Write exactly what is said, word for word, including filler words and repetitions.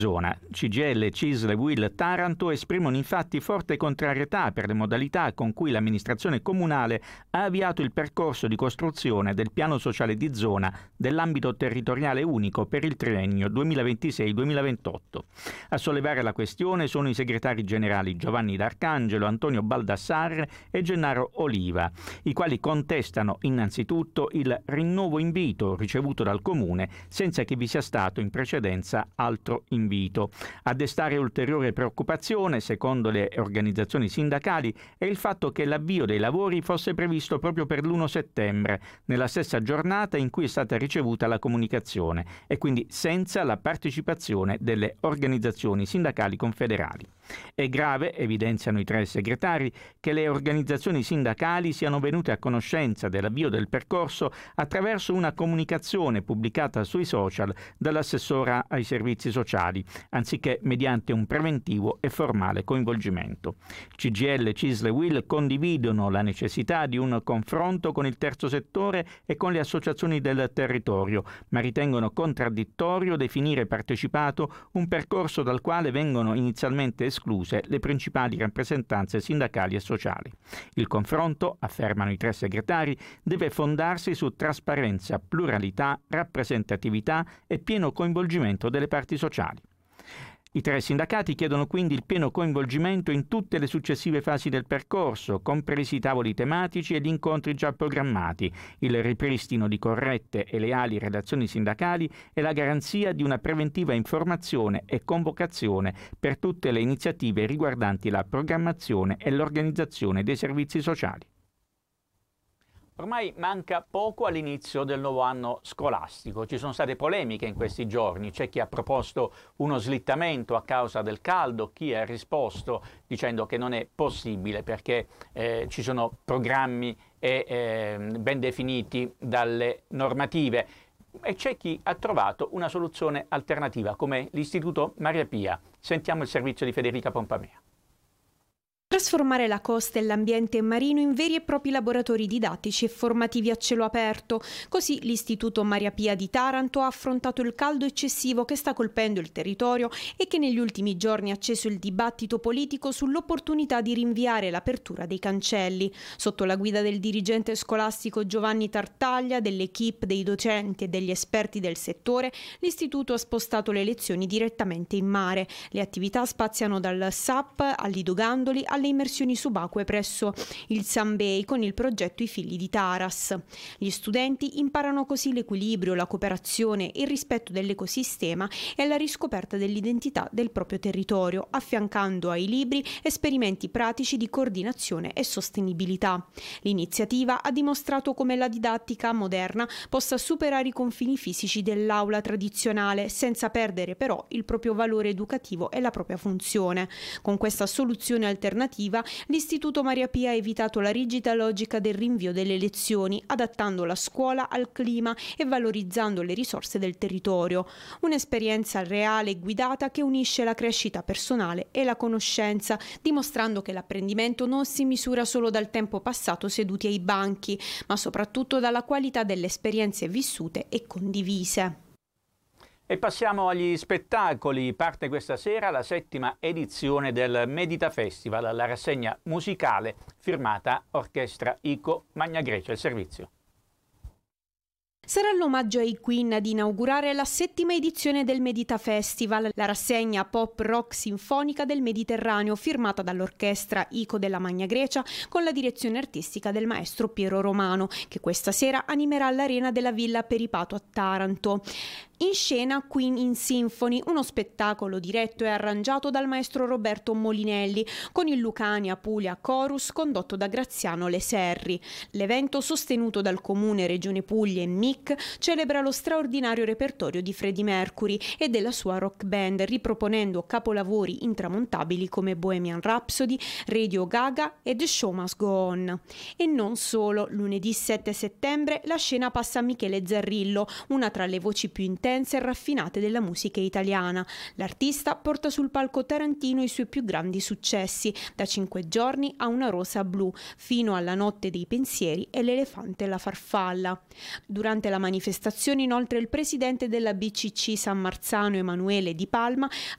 zona. C G I L, C I S L e U I L Taranto esprimono infatti forte contrarietà per le modalità con cui l'amministrazione comunale ha avviato il percorso di costruzione del piano sociale di zona dell'ambito territoriale unico per il triennio duemilaventisei duemilaventotto. A sollevare la questione sono i segretari generali Giovanni D'Arcangelo, Antonio Baldassarre e Gennaro Oliva, i quali contestano innanzitutto il rinnovo invito ricevuto dal Comune senza che vi sia stato in precedenza altro invito. A destare ulteriore preoccupazione, secondo le organizzazioni sindacali, è il fatto che l'avvio dei lavori fosse previsto proprio per l'primo settembre, nella stessa giornata in cui è stata ricevuta la comunicazione, e quindi senza la partecipazione delle organizzazioni sindacali confederali. È grave, evidenziano i tre segretari, che le organizzazioni sindacali siano venute a conoscenza dell'avvio del percorso attraverso una comunicazione pubblicata sui social dall'assessora ai servizi sociali, anziché mediante un preventivo e formale coinvolgimento. C G I L, C I S L e U I L condividono la necessità di un confronto con il terzo settore e con le associazioni del territorio, ma ritengono contraddittorio definire partecipato un percorso dal quale vengono inizialmente escluse le principali rappresentanze sindacali e sociali. Il confronto, affermano i tre segretari, deve fondarsi su trasparenza, pluralità, rappresentatività e pieno coinvolgimento delle parti sociali. I tre sindacati chiedono quindi il pieno coinvolgimento in tutte le successive fasi del percorso, compresi i tavoli tematici e gli incontri già programmati, il ripristino di corrette e leali relazioni sindacali e la garanzia di una preventiva informazione e convocazione per tutte le iniziative riguardanti la programmazione e l'organizzazione dei servizi sociali. Ormai manca poco all'inizio del nuovo anno scolastico. Ci sono state polemiche in questi giorni. C'è chi ha proposto uno slittamento a causa del caldo, chi ha risposto dicendo che non è possibile perché eh, ci sono programmi e, eh, ben definiti dalle normative. E c'è chi ha trovato una soluzione alternativa, come l'Istituto Maria Pia. Sentiamo il servizio di Federica Pompamea. Trasformare la costa e l'ambiente marino in veri e propri laboratori didattici e formativi a cielo aperto. Così l'Istituto Maria Pia di Taranto ha affrontato il caldo eccessivo che sta colpendo il territorio e che negli ultimi giorni ha acceso il dibattito politico sull'opportunità di rinviare l'apertura dei cancelli. Sotto la guida del dirigente scolastico Giovanni Tartaglia, dell'equipe dei docenti e degli esperti del settore, l'Istituto ha spostato le lezioni direttamente in mare. Le attività spaziano dal S A P al Lido Gandoli alle immersioni subacquee presso il Sambei con il progetto I Figli di Taras. Gli studenti imparano così l'equilibrio, la cooperazione, il rispetto dell'ecosistema e la riscoperta dell'identità del proprio territorio, affiancando ai libri esperimenti pratici di coordinazione e sostenibilità. L'iniziativa ha dimostrato come la didattica moderna possa superare i confini fisici dell'aula tradizionale senza perdere però il proprio valore educativo e la propria funzione. Con questa soluzione alternativa l'Istituto Maria Pia ha evitato la rigida logica del rinvio delle lezioni, adattando la scuola al clima e valorizzando le risorse del territorio. Un'esperienza reale e guidata che unisce la crescita personale e la conoscenza, dimostrando che l'apprendimento non si misura solo dal tempo passato seduti ai banchi, ma soprattutto dalla qualità delle esperienze vissute e condivise. E passiamo agli spettacoli. Parte questa sera la settima edizione del Medita Festival, la rassegna musicale firmata Orchestra Ico Magna Grecia. Il servizio. Sarà l'omaggio ai Queen ad inaugurare la settima edizione del Medita Festival, la rassegna pop rock sinfonica del Mediterraneo firmata dall'Orchestra Ico della Magna Grecia con la direzione artistica del maestro Piero Romano, che questa sera animerà l'Arena della Villa Peripato a Taranto. In scena Queen in Symphony, uno spettacolo diretto e arrangiato dal maestro Roberto Molinelli, con il Lucania Puglia Chorus condotto da Graziano Leserri. L'evento, sostenuto dal Comune, Regione Puglia e M I C, celebra lo straordinario repertorio di Freddie Mercury e della sua rock band, riproponendo capolavori intramontabili come Bohemian Rhapsody, Radio Gaga e The Show Must Go On. E non solo, lunedì sette settembre la scena passa a Michele Zarrillo, una tra le voci più intense e raffinate della musica italiana. L'artista porta sul palco tarantino i suoi più grandi successi, da Cinque giorni a Una rosa blu, fino alla Notte dei pensieri e L'elefante e la farfalla. Durante la manifestazione, inoltre, il presidente della B C C San Marzano, Emanuele Di Palma,